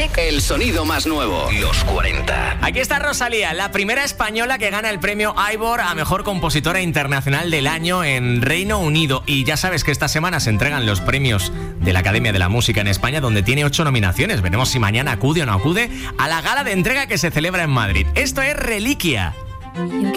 Music. El sonido más nuevo. Los 40. Aquí está Rosalía, la primera española que gana el premio Ivor a Mejor Compositora Internacional del Año en Reino Unido. Y ya sabes que esta semana se entregan los premios de la Academia de la Música en España, donde tiene 8 nominaciones. Veremos si mañana acude o no acude a la gala de entrega que se celebra en Madrid. Esto es Reliquia.